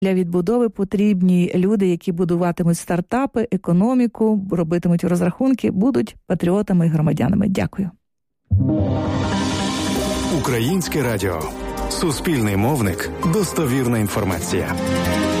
Для відбудови потрібні люди, які будуватимуть стартапи, економіку, робитимуть розрахунки, будуть патріотами і громадянами. Дякую. Українське радіо. Суспільний мовник. Достовірна інформація.